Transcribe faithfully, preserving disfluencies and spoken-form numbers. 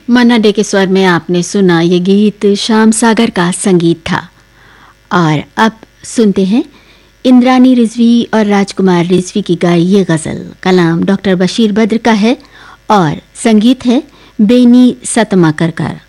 मन्ना day के स्वर में आपने सुना ये गीत श्याम सागर का संगीत था। और अब सुनते हैं इंद्रानी रिजवी और राजकुमार रिजवी की गाई ये गज़ल। कलाम डॉक्टर बशीर बद्र का है और संगीत है बेनी सतमाकर का।